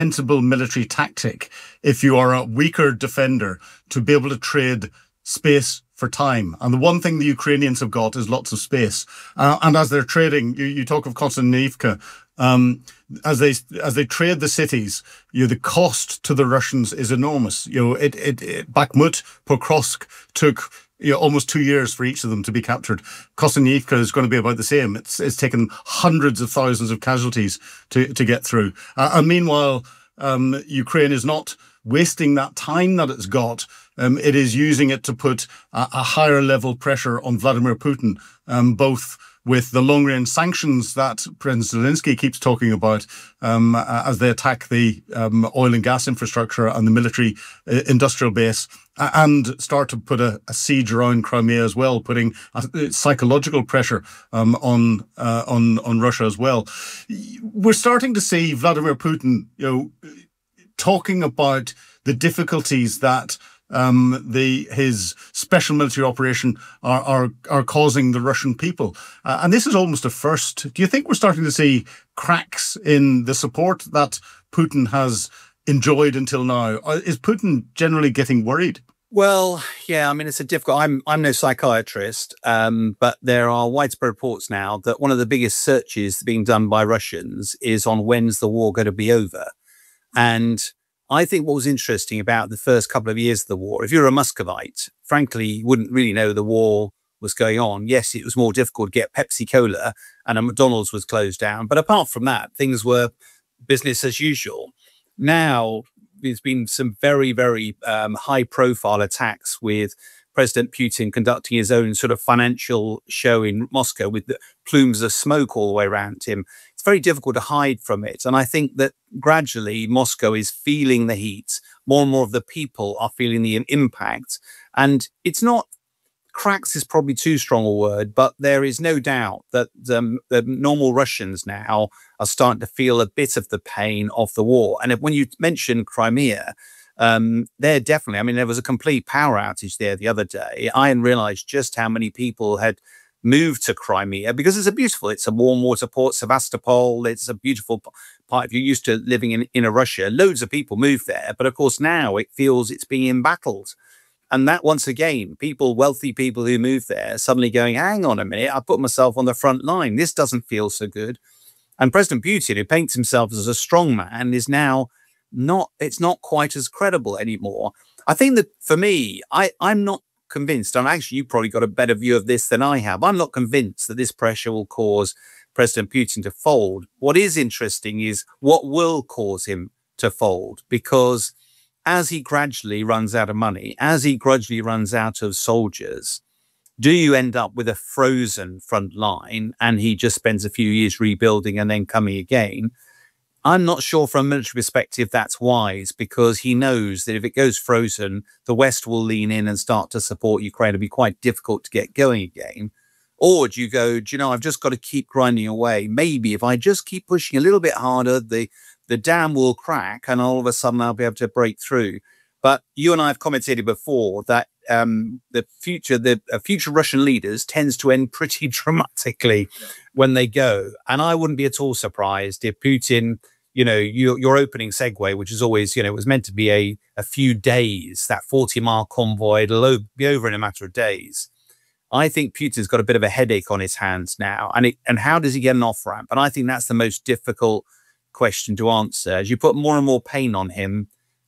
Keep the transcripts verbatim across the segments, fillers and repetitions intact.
sensible military tactic if you are a weaker defender to be able to trade space for time. And the one thing the Ukrainians have got is lots of space. Uh, and as they're trading, you, you talk of Konstantinivka, um, as they as they trade the cities, you know, the cost to the Russians is enormous. You know, it, it, it Bakhmut, Pokrovsk took you know, almost two years for each of them to be captured. Konstantinivka is going to be about the same. It's it's taken hundreds of thousands of casualties to to get through. Uh, and meanwhile, um, Ukraine is not wasting that time that it's got. Um, it is using it to put a, a higher level pressure on Vladimir Putin, um, both with the long-range sanctions that President Zelensky keeps talking about um, as they attack the um, oil and gas infrastructure and the military uh, industrial base, and start to put a, a siege around Crimea as well, putting a, a psychological pressure um, on uh, on on Russia as well. We're starting to see Vladimir Putin, you know, talking about the difficulties that Um, the his special military operation are are, are causing the Russian people, uh, and this is almost a first. Do you think we're starting to see cracks in the support that Putin has enjoyed until now? Is Putin generally getting worried? Well, yeah, I mean, it's a difficult. I'm I'm no psychiatrist, um, but there are widespread reports now that one of the biggest searches being done by Russians is on when's the war going to be over, and I think what was interesting about the first couple of years of the war, if you're a Muscovite, frankly, you wouldn't really know the war was going on. Yes, it was more difficult to get Pepsi Cola and a McDonald's was closed down. But apart from that, things were business as usual. Now, there's been some very, very um, high profile attacks with President Putin conducting his own sort of financial show in Moscow with the plumes of smoke all the way around him. It's very difficult to hide from it. And I think that gradually Moscow is feeling the heat. More and more of the people are feeling the impact. And it's not, cracks is probably too strong a word, but there is no doubt that um, the normal Russians now are starting to feel a bit of the pain of the war. And if, when you mention Crimea, Um, they're definitely, I mean, there was a complete power outage there the other day. I hadn't realized just how many people had moved to Crimea because it's a beautiful, it's a warm water port, Sevastopol. It's a beautiful part. If you're used to living in, in a Russia, loads of people move there. But of course, now it feels it's being embattled. And that once again, people, wealthy people who move there suddenly going, hang on a minute, I put myself on the front line. This doesn't feel so good. And President Putin, who paints himself as a strong man, is now not, it's not quite as credible anymore. I think that for me, I, I'm not convinced, and actually you probably got a better view of this than I have. I'm not convinced that this pressure will cause President Putin to fold. What is interesting is what will cause him to fold, because as he gradually runs out of money, as he gradually runs out of soldiers, do you end up with a frozen front line and he just spends a few years rebuilding and then coming again? I'm not sure from a military perspective that's wise, because he knows that if it goes frozen, the West will lean in and start to support Ukraine. It'll be quite difficult to get going again. Or do you go, do you know, I've just got to keep grinding away. Maybe if I just keep pushing a little bit harder, the, the dam will crack and all of a sudden I'll be able to break through. But you and I have commented before that um, the future, the uh, future Russian leaders tends to end pretty dramatically when they go. And I wouldn't be at all surprised if Putin, you know, your, your opening segue, which is always, you know, it was meant to be a, a few days, that forty mile convoy, it'll be over in a matter of days. I think Putin's got a bit of a headache on his hands now. And it, and how does he get an off ramp? And I think that's the most difficult question to answer. As you put more and more pain on him,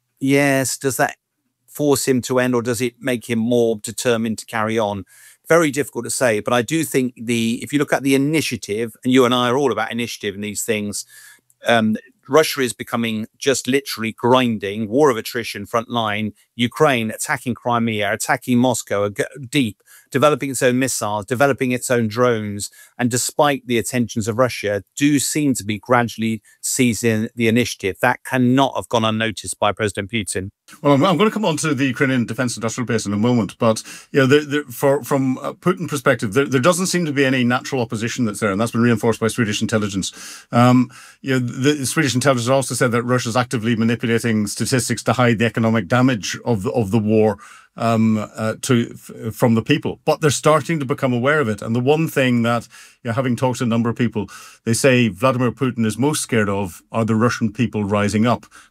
yes, does that force him to end, or does it make him more determined to carry on? Very difficult to say. But I do think the, if you look at the initiative, and you and I are all about initiative in these things, um, Russia is becoming just literally grinding, war of attrition, front line, Ukraine attacking Crimea, attacking Moscow deep, developing its own missiles, developing its own drones. And despite the attentions of Russia, do seem to be gradually seizing the initiative. That cannot have gone unnoticed by President Putin. Well, I'm, I'm going to come on to the Ukrainian defense industrial base in a moment, but you know, there, there, for, from a Putin perspective, there, there doesn't seem to be any natural opposition that's there, and that's been reinforced by Swedish intelligence. Um, you know, the Swedish intelligence also said that Russia's actively manipulating statistics to hide the economic damage of the, of the war um, uh, to f- from the people, but they're starting to become aware of it. And the one thing that, you know, having talked to a number of people, they say Vladimir Putin is most scared of are the Russian people rising up.